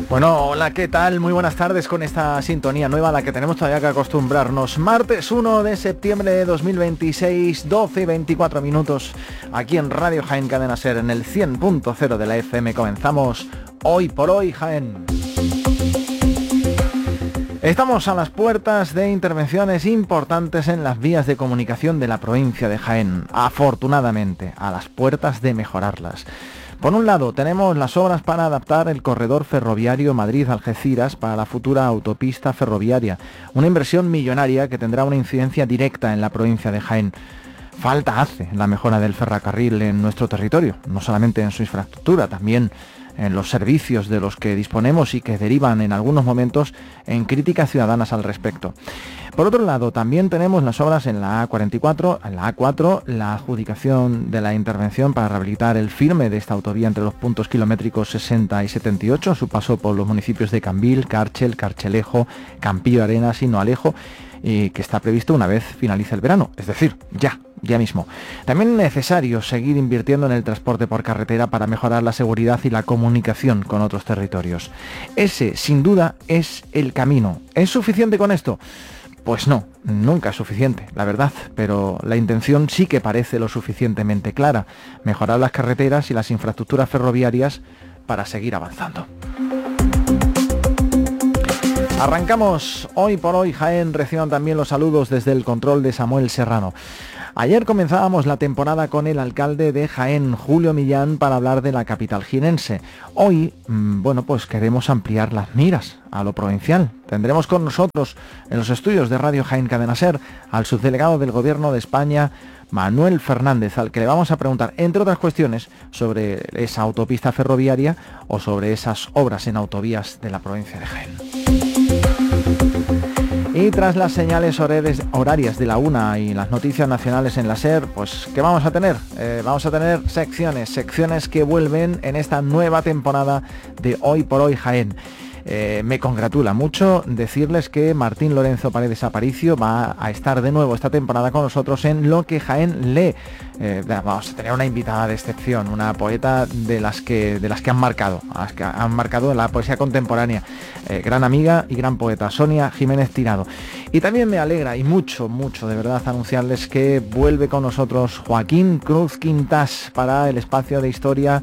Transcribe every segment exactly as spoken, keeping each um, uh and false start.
Bueno, hola, ¿qué tal? Muy buenas tardes con esta sintonía nueva a la que tenemos todavía que acostumbrarnos. Martes uno de septiembre de dos mil veintiséis, doce y veinticuatro minutos, aquí en Radio Jaén Cadena Ser, en el cien punto cero de la F M. Comenzamos Hoy por Hoy Jaén. Estamos a las puertas de intervenciones importantes en las vías de comunicación de la provincia de Jaén. Afortunadamente, a las puertas de mejorarlas. Por un lado, tenemos las obras para adaptar el corredor ferroviario Madrid-Algeciras para la futura autopista ferroviaria, una inversión millonaria que tendrá una incidencia directa en la provincia de Jaén. Falta hace la mejora del ferrocarril en nuestro territorio, no solamente en su infraestructura, también en los servicios de los que disponemos y que derivan en algunos momentos en críticas ciudadanas al respecto. Por otro lado, también tenemos las obras en la A cuarenta y cuatro, en la A cuatro, la adjudicación de la intervención para rehabilitar el firme de esta autovía entre los puntos kilométricos sesenta y setenta y ocho, a su paso por los municipios de Cambil, Cárchel, Carchelejo, Campillo Arenas y Noalejo, y que está previsto una vez finalice el verano, es decir, ya. Ya mismo. También es necesario seguir invirtiendo en el transporte por carretera para mejorar la seguridad y la comunicación con otros territorios. Ese, sin duda, es el camino. ¿Es suficiente con esto? Pues no, nunca es suficiente, la verdad, pero la intención sí que parece lo suficientemente clara. Mejorar las carreteras y las infraestructuras ferroviarias para seguir avanzando. Arrancamos Hoy por Hoy Jaén. Reciban también los saludos desde el control de Samuel Serrano. Ayer comenzábamos la temporada con el alcalde de Jaén, Julio Millán, para hablar de la capital jienense. Hoy, mmm, bueno, pues queremos ampliar las miras a lo provincial. Tendremos con nosotros en los estudios de Radio Jaén Cadena Ser al subdelegado del Gobierno de España, Manuel Fernández, al que le vamos a preguntar, entre otras cuestiones, sobre esa autopista ferroviaria o sobre esas obras en autovías de la provincia de Jaén. Y tras las señales horarias de la una y las noticias nacionales en la SER, pues ¿qué vamos a tener? Eh, vamos a tener secciones, secciones que vuelven en esta nueva temporada de Hoy por Hoy Jaén. Eh, me congratula mucho decirles que Martín Lorenzo Paredes Aparicio va a estar de nuevo esta temporada con nosotros en Lo que Jaén lee. Eh, vamos a tener una invitada de excepción, una poeta de las que de las que han marcado, las que han marcado la poesía contemporánea. Eh, gran amiga y gran poeta, Sonia Jiménez Tirado. Y también me alegra y mucho, mucho de verdad anunciarles que vuelve con nosotros Joaquín Cruz Quintas para el espacio de historia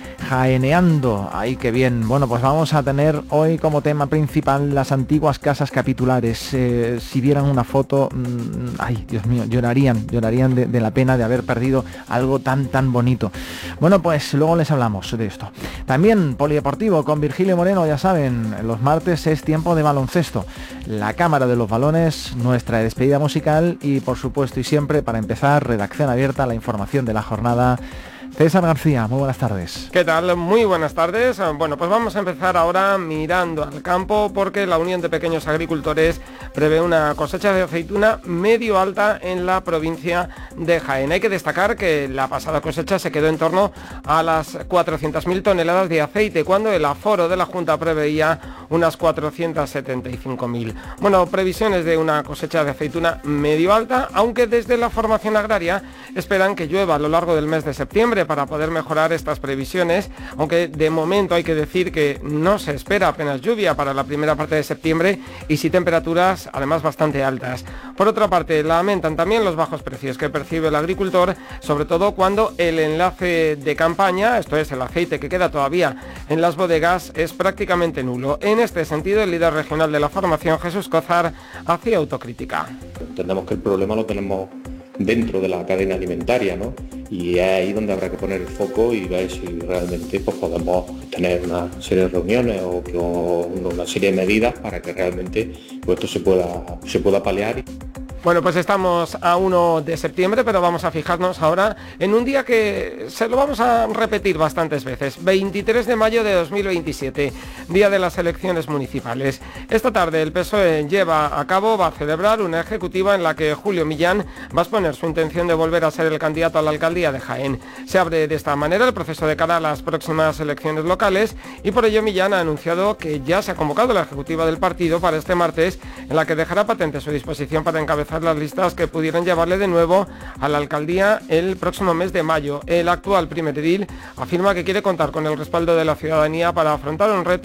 Jaeneando. Ay, qué bien. Bueno, pues vamos a tener hoy como tema principal las antiguas casas capitulares. Eh, si vieran una foto, mmm, ay, Dios mío, llorarían, llorarían de, de la pena de haber perdido algo tan, tan bonito. Bueno, pues luego les hablamos de esto. También polideportivo con Virgilio Moreno, ya saben, los martes es tiempo de baloncesto. La cámara de los balones, nuestra despedida musical y, por supuesto y siempre, para empezar, redacción abierta, la información de la jornada. César García, muy buenas tardes. ¿Qué tal? Muy buenas tardes. Bueno, pues vamos a empezar ahora mirando al campo porque la Unión de Pequeños Agricultores prevé una cosecha de aceituna medio alta en la provincia de Jaén. Hay que destacar que la pasada cosecha se quedó en torno a las cuatrocientas mil toneladas de aceite, cuando el aforo de la Junta preveía unas cuatrocientas setenta y cinco mil. Bueno, previsiones de una cosecha de aceituna medio alta, aunque desde la formación agraria esperan que llueva a lo largo del mes de septiembre para poder mejorar estas previsiones, aunque de momento hay que decir que no se espera apenas lluvia para la primera parte de septiembre y sí temperaturas además bastante altas. Por otra parte, lamentan también los bajos precios que percibe el agricultor, sobre todo cuando el enlace de campaña, esto es el aceite que queda todavía en las bodegas, es prácticamente nulo. En este sentido, el líder regional de la formación, Jesús Cózar, hacía autocrítica. Entendemos que el problema lo tenemos dentro de la cadena alimentaria, ¿no? Y es ahí donde habrá que poner el foco y ver si realmente pues, podemos tener una serie de reuniones o, o una serie de medidas para que realmente pues, esto se pueda, se pueda paliar. Bueno, pues estamos a uno de septiembre, pero vamos a fijarnos ahora en un día que se lo vamos a repetir bastantes veces. veintitrés de mayo de dos mil veintisiete, día de las elecciones municipales. Esta tarde el P S O E lleva a cabo, va a celebrar una ejecutiva en la que Julio Millán va a exponer su intención de volver a ser el candidato a la alcaldía de Jaén. Se abre de esta manera el proceso de cara a las próximas elecciones locales y por ello Millán ha anunciado que ya se ha convocado la ejecutiva del partido para este martes, en la que dejará patente su disposición para encabezar las listas que pudieran llevarle de nuevo a la alcaldía el próximo mes de mayo. El actual primer edil afirma que quiere contar con el respaldo de la ciudadanía para afrontar un reto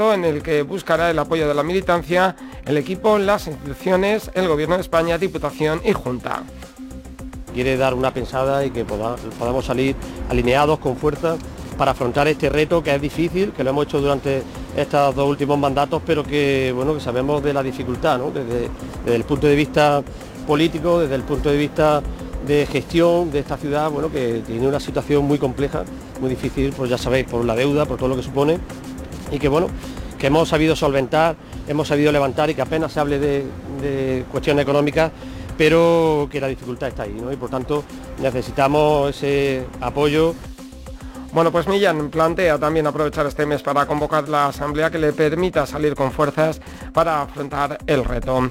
reto en el que buscará el apoyo de la militancia, el equipo, las instituciones, el Gobierno de España, Diputación y Junta. Quiere dar una pensada y que poda, podamos salir alineados con fuerza para afrontar este reto, que es difícil, que lo hemos hecho durante estos dos últimos mandatos, pero que bueno, que sabemos de la dificultad, ¿no? desde, desde el punto de vista político, desde el punto de vista de gestión de esta ciudad, bueno, que tiene una situación muy compleja, muy difícil, pues ya sabéis, por la deuda, por todo lo que supone, y que bueno, que hemos sabido solventar, hemos sabido levantar y que apenas se hable de, de cuestiones económicas, pero que la dificultad está ahí, ¿no? Y por tanto necesitamos ese apoyo. Bueno, pues Millán plantea también aprovechar este mes para convocar la asamblea que le permita salir con fuerzas para afrontar el reto.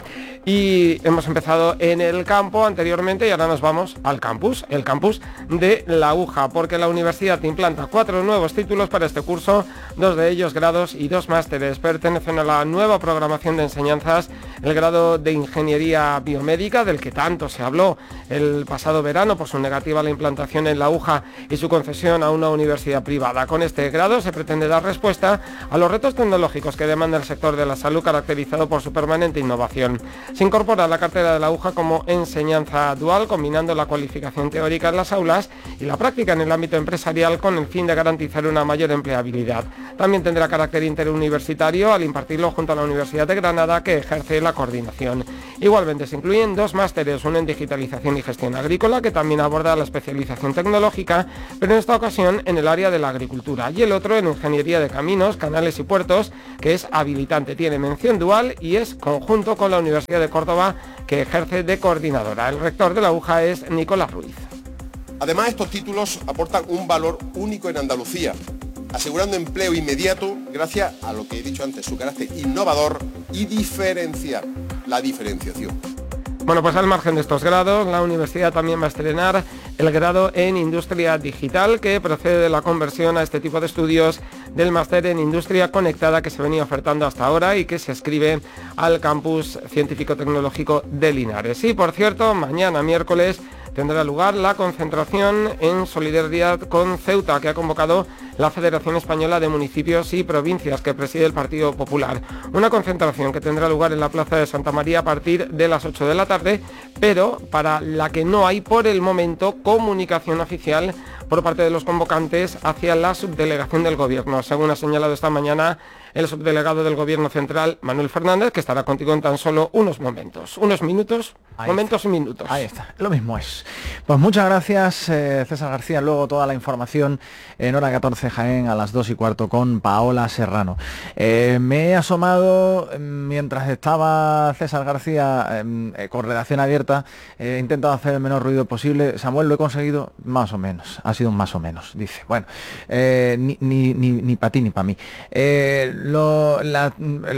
Y hemos empezado en el campo anteriormente y ahora nos vamos al campus, el campus de La Aguja, porque la universidad implanta cuatro nuevos títulos para este curso, dos de ellos grados y dos másteres. Pertenecen a la nueva programación de enseñanzas, el grado de Ingeniería Biomédica, del que tanto se habló el pasado verano por su negativa a la implantación en La Aguja y su concesión a una universidad privada. Con este grado se pretende dar respuesta a los retos tecnológicos que demanda el sector de la salud, caracterizado por su permanente innovación. Se incorpora la cartera de La Aguja como enseñanza dual, combinando la cualificación teórica en las aulas y la práctica en el ámbito empresarial con el fin de garantizar una mayor empleabilidad. También tendrá carácter interuniversitario al impartirlo junto a la Universidad de Granada, que ejerce la coordinación. Igualmente se incluyen dos másteres, uno en digitalización y gestión agrícola, que también aborda la especialización tecnológica, pero en esta ocasión en el área de la agricultura, y el otro en ingeniería de caminos, canales y puertos, que es habilitante, tiene mención dual y es conjunto con la Universidad de Córdoba, que ejerce de coordinadora. El rector de La Aguja es Nicolás Ruiz. Además, estos títulos aportan un valor único en Andalucía, asegurando empleo inmediato gracias a lo que he dicho antes, su carácter innovador y diferenciar, la diferenciación. Bueno, pues al margen de estos grados, la universidad también va a estrenar el grado en Industria Digital, que procede de la conversión a este tipo de estudios del máster en Industria Conectada que se venía ofertando hasta ahora y que se adscribe al campus científico-tecnológico de Linares. Y por cierto, mañana miércoles tendrá lugar la concentración en solidaridad con Ceuta, que ha convocado la Federación Española de Municipios y Provincias, que preside el Partido Popular. Una concentración que tendrá lugar en la Plaza de Santa María a partir de las ocho de la tarde, pero para la que no hay por el momento comunicación oficial por parte de los convocantes hacia la subdelegación del Gobierno, según ha señalado esta mañana el subdelegado del Gobierno Central, Manuel Fernández, que estará contigo en tan solo unos momentos. Unos minutos, Ahí momentos está. y minutos. Ahí está, lo mismo es. Pues muchas gracias, eh, César García. Luego toda la información en hora catorce Jaén a las dos y cuarto con Paola Serrano. Eh, me he asomado mientras estaba César García eh, con redacción abierta. He intentado hacer el menor ruido posible. Samuel, lo he conseguido más o menos. Ha sido un más o menos, dice. Bueno, eh, ni, ni, ni, ni para ti ni para mí. Eh, Lo, la,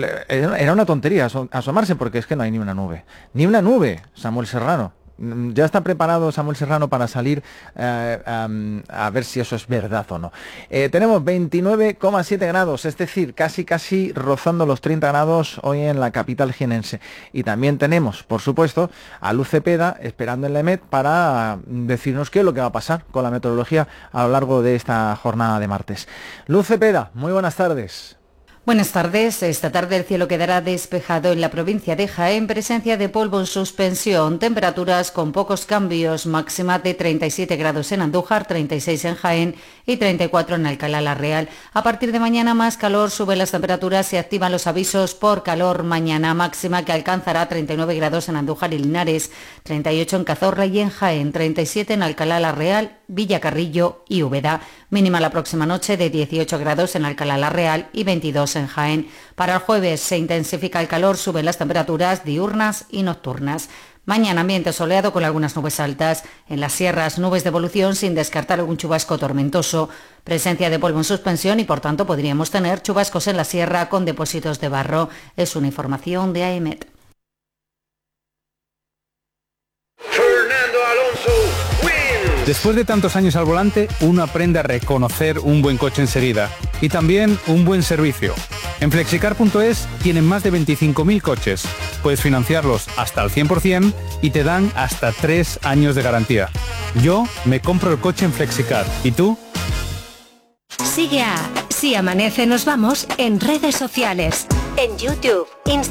era una tontería asomarse, porque es que no hay ni una nube. Ni una nube, Samuel Serrano. Ya está preparado Samuel Serrano para salir eh, um, a ver si eso es verdad o no. Eh, tenemos veintinueve coma siete grados, es decir, casi casi rozando los treinta grados hoy en la capital jienense. Y también tenemos, por supuesto, a Luz Cepeda esperando en la EMET para decirnos qué es lo que va a pasar con la meteorología a lo largo de esta jornada de martes. Luz Cepeda, muy buenas tardes. Buenas tardes. Esta tarde el cielo quedará despejado en la provincia de Jaén, presencia de polvo en suspensión, temperaturas con pocos cambios, máxima de treinta y siete grados en Andújar, treinta y seis en Jaén y treinta y cuatro en Alcalá la Real. A partir de mañana más calor, suben las temperaturas y activan los avisos por calor mañana, máxima que alcanzará treinta y nueve grados en Andújar y Linares, treinta y ocho en Cazorla y en Jaén, treinta y siete en Alcalá la Real, Villacarrillo y Úbeda. Mínima la próxima noche de dieciocho grados en Alcalá la Real y veintidós en Jaén. Para el jueves se intensifica el calor, suben las temperaturas diurnas y nocturnas. Mañana ambiente soleado con algunas nubes altas. En las sierras nubes de evolución sin descartar algún chubasco tormentoso. Presencia de polvo en suspensión y por tanto podríamos tener chubascos en la sierra con depósitos de barro. Es una información de A E M E T. Después de tantos años al volante, uno aprende a reconocer un buen coche enseguida y también un buen servicio. En flexicar punto es tienen más de veinticinco mil coches. Puedes financiarlos hasta al cien por cien y te dan hasta tres años de garantía. Yo me compro el coche en Flexicar. ¿Y tú? Sigue a Si amanece nos vamos en redes sociales. En YouTube, Instagram.